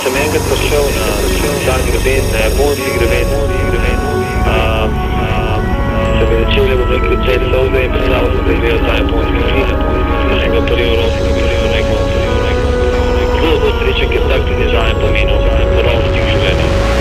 sem enkrat prišel na ta greben, na Japonski greben, se bi začeli, bom rekel, celo